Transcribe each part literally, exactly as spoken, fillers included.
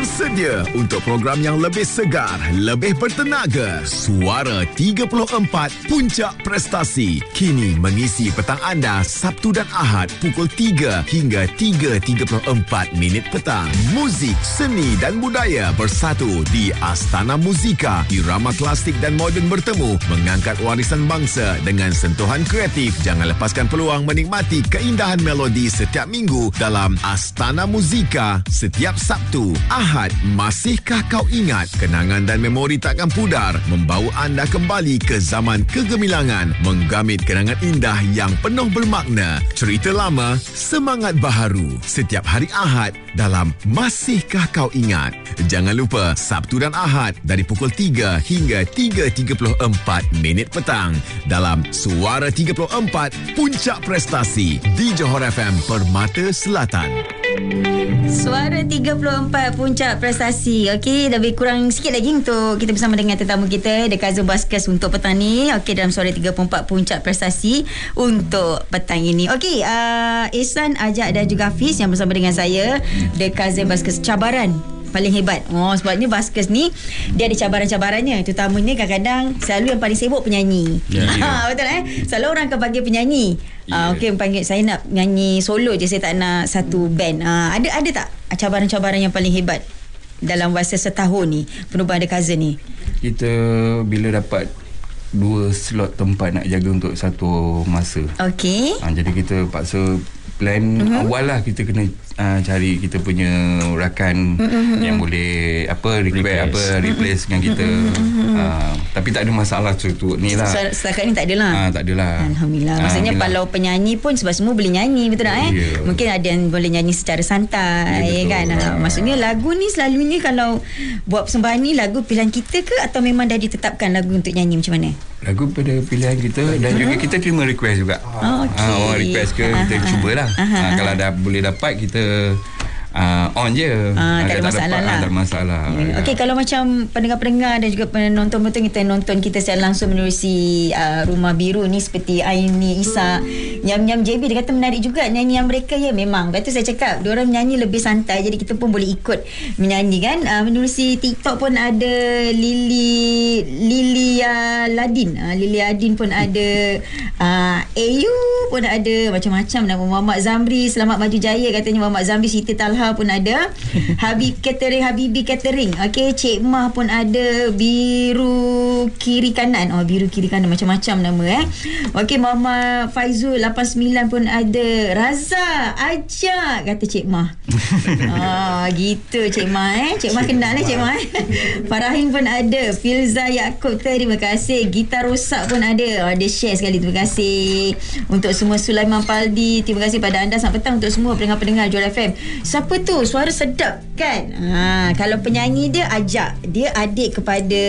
Bersedia untuk program yang lebih segar, lebih bertenaga. Suara tiga puluh empat Puncak Prestasi. Kini mengisi petang anda Sabtu dan Ahad pukul tiga hingga tiga tiga puluh empat minit petang. Muzik, seni dan budaya bersatu di Astana Muzika. Irama klasik dan moden bertemu, mengangkat warisan bangsa dengan sentuhan kreatif. Jangan lepaskan peluang menikmati keindahan melodi setiap minggu dalam Astana Muzika setiap Sabtu. Ahad, masihkah kau ingat? Kenangan dan memori takkan pudar, membawa anda kembali ke zaman kegemilangan, menggamit kenangan indah yang penuh bermakna. Cerita lama, semangat baharu. Setiap hari Ahad dalam Masihkah Kau Ingat? Jangan lupa, Sabtu dan Ahad dari pukul tiga hingga tiga tiga puluh empat minit petang dalam Suara tiga puluh empat Puncak Prestasi di Johor F M Permata Selatan. Suara tiga puluh empat Puncak Prestasi. Okey, lebih kurang sikit lagi untuk kita bersama dengan tetamu kita, The Cousin Buskers, untuk petang ni. Okey, dalam Suara tiga puluh empat Puncak Prestasi untuk petang ini. Okey, uh, Ehsan, Ajak dan juga Hafiz yang bersama dengan saya, The Cousin Buskers. Cabaran paling hebat. Oh, sebabnya Buskers ni dia ada cabaran-cabarannya. Terutamanya kadang-kadang selalu yang paling sibuk penyanyi. Yeah, yeah. Betul eh? Selalu orang akan panggil penyanyi. Yeah. Uh, Okey, panggil saya nak nyanyi solo je, saya tak nak satu band. Uh, ada ada tak cabaran-cabaran yang paling hebat dalam masa setahun ni penubuhan The Cousin ni? Kita bila dapat dua slot tempat nak jaga untuk satu masa. Okey. Uh, jadi kita paksa plan uh-huh. awal lah, kita kena uh, cari kita punya rakan uh-huh. yang boleh apa request, request. apa replace dengan kita. Uh-huh. Uh, tapi tak ada masalah tu ni lah. Setakat ni tak ada lah. Uh, tak ada lah. Alhamdulillah. Maksudnya uh, kalau penyanyi pun sebab semua boleh nyanyi, betul tak eh? Yeah. Mungkin ada yang boleh nyanyi secara santai, yeah, kan. Uh, maksudnya lagu ni selalunya kalau buat persembahan ni lagu pilihan kita ke atau memang dah ditetapkan lagu untuk nyanyi macam mana? Lagu pada pilihan kita dan uh-huh. juga kita terima request juga. Oh, okay. uh, orang request ke uh-huh. kita cubalah. Uh-huh. Uh, kalau dah boleh dapat kita uh, on je. Uh, tak ada masalah dapat, lah. Tak ada masalah. Yeah. Okey, kalau macam pendengar-pendengar dan juga penonton betul kita nonton kita secara langsung menerusi uh, Rumah Biru ni seperti Aini, Isa, Nyam-Nyam J B, dia kata menarik juga nyanyian mereka. Ya, memang. Lepas tu saya cakap diorang menyanyi lebih santai, jadi kita pun boleh ikut menyanyi kan. Uh, menerusi TikTok pun ada Lily Lilia Ladin. Uh, Lilia Adin pun ada. Uh, Ayu pun ada, macam-macam nama. Muhammad Zamri, Selamat Maju Jaya katanya Muhammad Zamri. Siti Talha pun ada. Habib Catering, Habibi Catering. Okey, Cik Mah pun ada. Biru Kiri Kanan. Oh, Biru Kiri Kanan, macam-macam nama eh. Okey, Muhammad Faizul lapan sembilan pun ada. Raza ajak kata Cik Mah. Ah, gitu Cik Mah eh. Cik Mah kenal eh Cik Mah eh. Farahin pun ada. Filza Yaakob, terima kasih. Gitar Rosak pun ada. Oh, dia share sekali. Terima kasih untuk semua. Sulaiman Paldi, terima kasih pada anda. Selamat petang untuk semua pendengar-pendengar Johor F M. Siapa tu? Suara sedap kan? Ha, kalau penyanyi dia Ajak. Dia adik kepada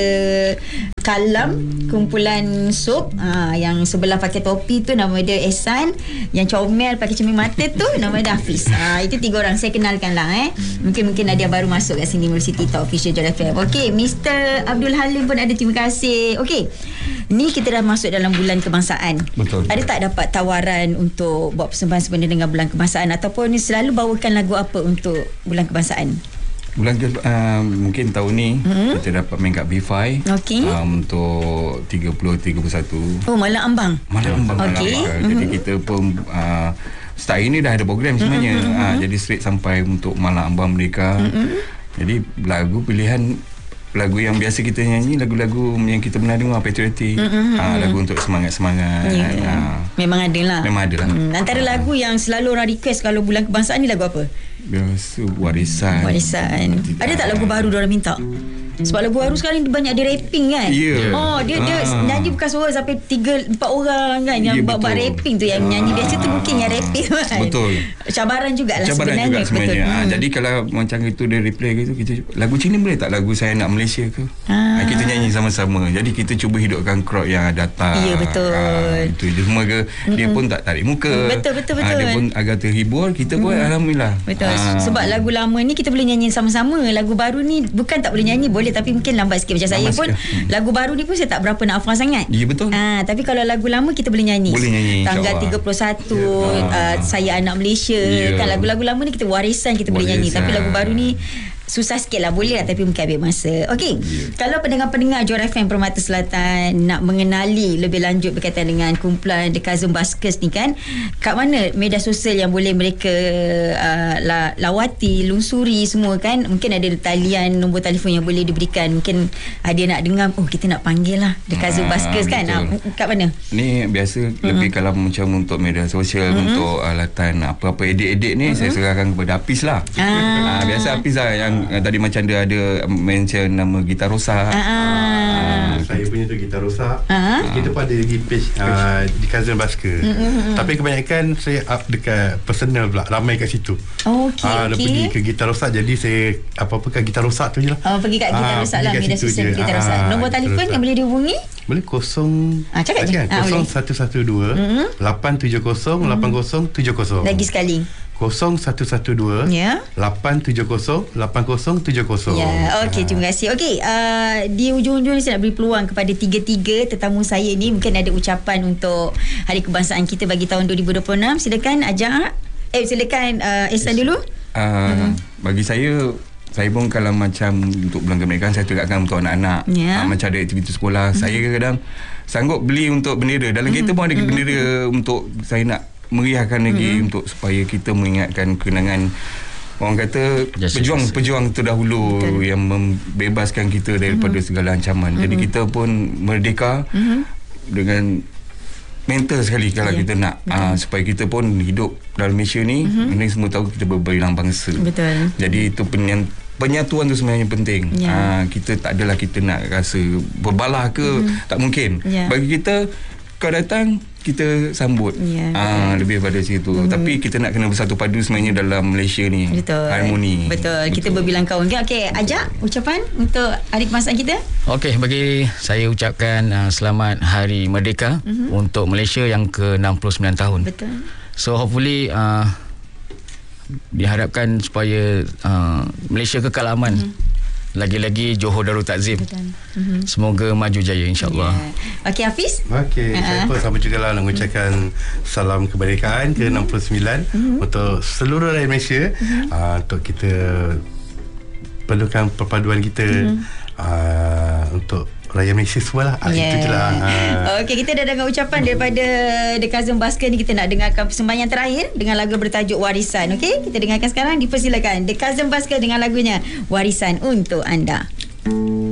Kalam, kumpulan Soap. Ha, yang sebelah pakai topi tu nama dia Ehsan. Yang comel pakai cermin mata tu nama dia Hafiz. Ha, itu tiga orang saya kenalkan lah eh. Mungkin-mungkin ada yang baru masuk kat sini melalui TikTok Official Johor F M. Okey, Mister Abdul Halim pun ada, terima kasih. Okey, ni kita dah masuk dalam bulan kebangsaan. Betul. Ada tak dapat tawaran untuk buat persembahan sebenarnya dengan bulan kebangsaan, ataupun ni selalu bawakan lagu apa untuk bulan kebangsaan? Bulan ke, uh, mungkin tahun ni hmm? kita dapat main kat B five. Okey. Um, untuk tiga puluh tiga puluh satu. Oh, Malam Ambang. Malam Ambang. Okey. Mm-hmm. Jadi kita pun uh, start ini dah ada program sebenarnya. Mm-hmm. Uh, jadi straight sampai untuk Malam Ambang Merdeka. Mm-hmm. Jadi lagu pilihan, lagu yang biasa kita nyanyi, lagu-lagu yang kita pernah dengar, patriotik. Mm-hmm. Uh, lagu untuk semangat-semangat. Yeah. Uh, Memang ada lah. Memang ada lah. Hmm. Antara uh, lagu yang selalu orang request kalau bulan kebangsaan ni lagu apa? Biasa warisan. Warisan. Ada tak lagu baru diorang minta? Sebab lagu baru sekarang banyak dia rapping kan. Yeah. Oh, dia dia ah. nyanyi bukan seorang sampai tiga empat orang kan yang yeah, buat rapping tu. Yang ah. nyanyi biasa tu mungkin yang rapping kan. Betul. Cabaran jugalah Cabaran sebenarnya. juga sebenarnya. Betul. Ha, Hmm. jadi kalau macam itu dia replay gitu, kita lagu Cina boleh tak, lagu Saya Nak Malaysia ke? Ah. Ha, kita nyanyi sama-sama. Jadi kita cuba hidupkan crowd yang datang. Ya, betul. Ha, itu je semua ke. Mm-mm. Dia pun tak tarik muka. Betul betul betul. Ha, dia pun agak terhibur, kita pun mm. alhamdulillah. Betul. Ha. Sebab lagu lama ni kita boleh nyanyi sama-sama. Lagu baru ni bukan tak boleh nyanyi, boleh, tapi mungkin lambat sikit. Macam lambat saya pun hmm. lagu baru ni pun saya tak berapa nak hafal sangat. Ya, betul. Ha, tapi kalau lagu lama kita boleh nyanyi. Boleh nyanyi. Tanggal tiga puluh satu ya. uh, Saya Anak Malaysia. Ya. Kan lagu-lagu lama ni kita warisan kita warisan. boleh nyanyi. Tapi lagu baru ni susah sikit lah, boleh lah tapi mungkin ambil masa. Okey, yeah. Kalau pendengar-pendengar Johor F M Permata Selatan nak mengenali lebih lanjut berkaitan dengan kumpulan The Cousin Buskers ni kan, kat mana media sosial yang boleh mereka uh, la, lawati, lungsuri semua kan? Mungkin ada talian, nombor telefon yang boleh diberikan. Mungkin ada nak dengar, oh kita nak panggil lah The Cousin Ah, Buskers kan. Ah, kat mana? Ni biasa mm-hmm. lebih kalau macam untuk media sosial, mm-hmm. untuk alatan apa-apa edit-edit ni, mm-hmm. saya serahkan kepada Hafiz lah. Ah. Ah, biasa Hafiz lah yang uh, tadi macam dia ada mention nama Gitar Rosak. Ah. Ah. Saya punya tu Gitar Rosak. Ah. Kita pun ada lagi page uh, di Cousin Buskers. Mm-hmm. Tapi kebanyakan saya up dekat personal pula, ramai kat situ. Okey, Ah, dia okey. pergi ke Gitar Rosak, jadi saya apa-apa kat Gitar Rosak tu je lah. Oh, pergi kat Gitar Ah, Rosak pergi lah, kat media situ sosial je. Gitar Rosak. Ah, Nombor Gitar telefon Rosak. yang boleh dihubungi? Boleh kosong Ah, cakap je. kan? Ah, kosong boleh. satu satu dua lapan tujuh kosong lapan kosong tujuh kosong. Lagi sekali. kosong satu satu dua Ya. lapan tujuh kosong lapan kosong tujuh kosong. Ya, okey, terima kasih. Okey, uh, di ujung-ujung ni saya nak beri peluang kepada tiga-tiga tetamu saya ni, mungkin ada ucapan untuk Hari Kebangsaan kita bagi tahun dua ribu dua puluh enam. Silakan Ajak. Eh, silakan uh, Ehsan dulu. Uh, mm-hmm. Bagi saya, saya pun kalau macam untuk bulan kemerdekaan, saya tegakkan untuk anak-anak. Ya. Uh, macam ada aktiviti sekolah, mm-hmm. saya kadang-kadang sanggup beli untuk bendera. Dalam mm-hmm. kereta pun ada bendera mm-hmm. untuk saya nak meriahkan lagi, mm-hmm. untuk supaya kita mengingatkan kenangan orang kata Just pejuang-pejuang terdahulu. Betul. Yang membebaskan kita daripada mm-hmm. segala ancaman. Mm-hmm. Jadi kita pun merdeka mm-hmm. dengan mental sekali kalau yeah. kita nak uh, supaya kita pun hidup dalam Malaysia ni, mm-hmm. ini semua tahu kita berbilang bangsa. Betul. Jadi itu penyant, penyatuan tu sebenarnya penting. Yeah. Uh, kita tak adalah kita nak rasa berbalah ke, mm-hmm. tak mungkin. Yeah. Bagi kita, kau datang, kita sambut. Yeah, uh, lebih pada situ. Mm-hmm. Tapi kita nak kena bersatu padu sebenarnya dalam Malaysia ni. Betul. Harmoni. Betul. Kita Betul. berbilang kawan. Okey, Ajak ucapan untuk Hari Kebangsaan kita. Okey, bagi saya ucapkan uh, selamat Hari Merdeka mm-hmm. untuk Malaysia yang ke enam puluh sembilan tahun. Betul. So hopefully uh, diharapkan supaya uh, Malaysia kekal aman. Mm-hmm. Lagi-lagi Johor Darul Takzim. Mm-hmm. Semoga maju jaya, insyaAllah. Yeah. Okey, Hafiz. Okey, uh-huh. saya pun sama juga lah nak mengucapkan salam kemerdekaan ke enam puluh sembilan mm-hmm. untuk seluruh rakyat Malaysia. Mm-hmm. Uh, untuk kita perlukan perpaduan kita mm-hmm. uh, untuk rakyat Malaysia semua lah. Yeah. Itu je lah. Uh. Okey, kita dah dengar ucapan daripada The Cousin Buskers ni. Kita nak dengarkan persembahan yang terakhir dengan lagu bertajuk Warisan. Okey, kita dengarkan sekarang. Dipersilakan The Cousin Buskers dengan lagunya Warisan untuk anda.